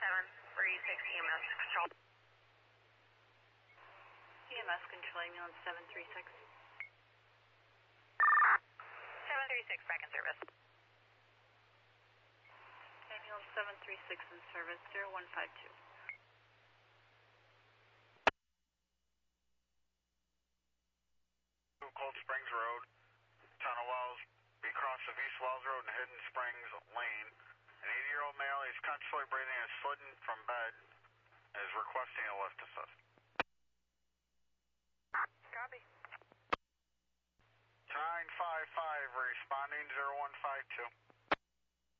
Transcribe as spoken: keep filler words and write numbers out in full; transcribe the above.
seven three six E M S control. E M S control, ambulance seven three six. seven three six back in service. Ambulance seven three six in service, zero one five two. Cold Springs Road, Tunnel Wells. We cross of East Wells Road and Hidden Springs Lane. An eighty-year-old male, he's consciously breathing and slidden from bed, is requesting a lift assist. Copy. nine five five, respond.